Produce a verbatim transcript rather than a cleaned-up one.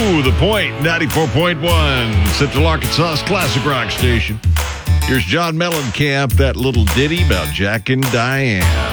to The Point, ninety-four point one, Central Arkansas's classic rock station. Here's John Mellencamp, that little ditty about Jack and Diane.